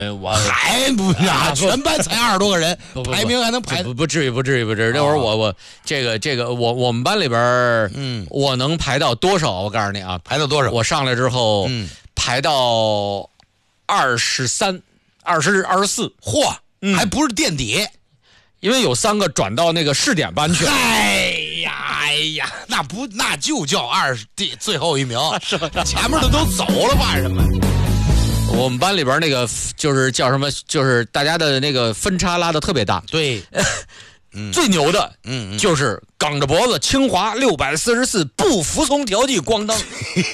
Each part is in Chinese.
我还不啊，全班才20多个人，排名还能排不至于。那会儿我这个我们班里边，我能排到多少？我告诉你啊， 排到多少？ 我上来之后，排到23、24， 嚯，还不是垫底， 因为有3个转到那个试点班去了。 哎呀，那就叫最后一名，是吧？前面的都走了，怕什么？ 我们班里边那个就是叫什么，就是大家的那个分差拉的特别大。 对， 最牛的，就是梗着脖子，清华644不服从调剂，咣当。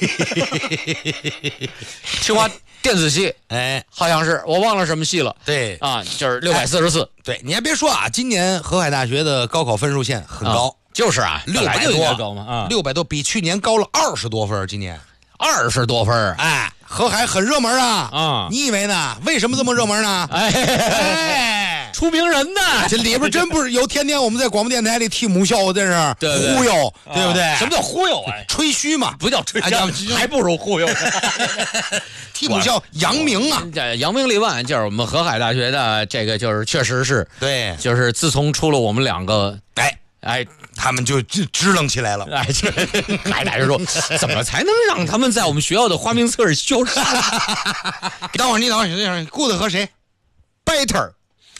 清华电子系，好像是我忘了什么系了。 对啊，就是644。 对，你还别说啊，今年河海大学的高考分数线很高， 就是啊 ，600多高嘛啊 ，600多，比去年高了20多分，今年 20多分， 河海很热门啊！你以为呢？为什么这么热门呢？ 出名人呢！ 这里边真不是有天天我们在广播电台里替母校真是忽悠，对不对？ 什么叫忽悠？ 吹嘘嘛， 不叫吹嘘，还不如忽悠。 替母校扬名啊！ 扬名立万，就是我们河海大学的这个，就是确实是对， 就是自从出了我们2个， 他们就支棱起来了。 海大学说，怎么才能让他们在我们学校的花名册上消失？ 等会儿，good 和谁 ？Better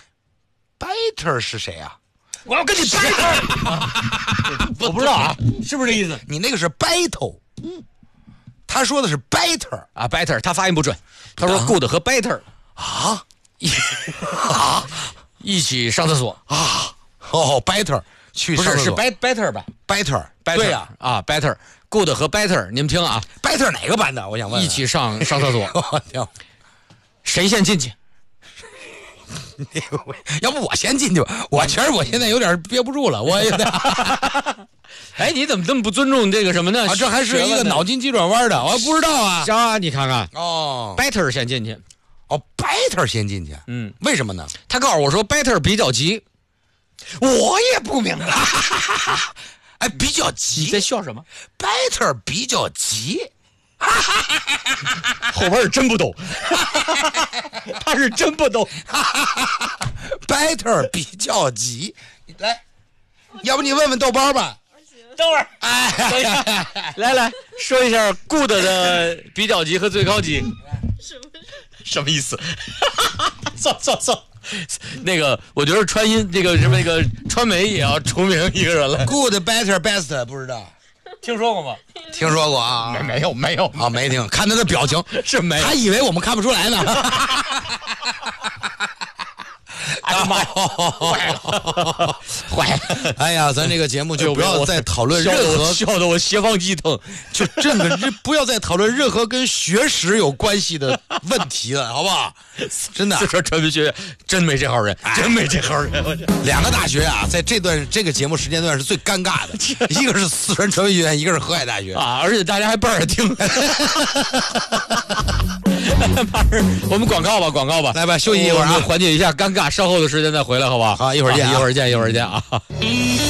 是谁啊？ 我要跟你 battle。我不知道啊，是不是这意思？ 你那个是 battle，他说的是 better 啊 ，better， 他发音不准。他说 good 和 better 一起上厕所啊。better。 不是是 better 吧 ？better 对呀better good 和 better 你们听啊 ，better 哪个班的？我想问。 一起上厕所，谁先进去？ 要不我先进去吧？我觉得我现在有点憋不住了，我有点。 你怎么这么不尊重这个什么呢？ 这还是一个脑筋急转弯的，我还不知道啊。 你看看better 先进去 ，better 先进去，为什么呢？ 他告诉我说 better 比较急。我也不明白， 比较急， 你在笑什么 ？Better 比较急， 后边是真不懂，他是真不懂。 Better 比较急，来，要不你问问豆包吧？ 等会儿，等一下，来说一下 good 的比较级和最高级，什么意思？走。那个，我觉得川音这个什么那个川美也要出名一个人了。 Good, better, best， 不知道， 听说过吗？ 听说过啊？ 没有啊，没听。看他的表情是没， 他以为我们看不出来呢。 哎呀妈呀，坏了！ 哎呀，咱这个节目就不要再讨论任何， 笑得我斜方肌疼， 就真的不要再讨论任何跟学识有关系的问题了，好不好？真的， 四川传媒学院真没这号人，真没这号人。 2个大学啊，在这个节目时间段是最尴尬的，一个是四川传媒学院，一个是河海大学啊，而且大家还倍儿听。我们广告吧， 来吧，休息一会儿啊， 缓解一下尴尬，稍后的时间再回来，好不好？ 好，一会儿见啊。